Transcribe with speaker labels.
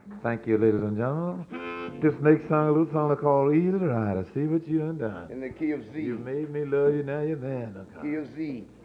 Speaker 1: Thank you, ladies and gentlemen. This next song, a little song called Easy Rider. See what you done.
Speaker 2: In the key of
Speaker 1: You
Speaker 2: Z.
Speaker 1: made me love you, now you're there.
Speaker 2: Key of Z.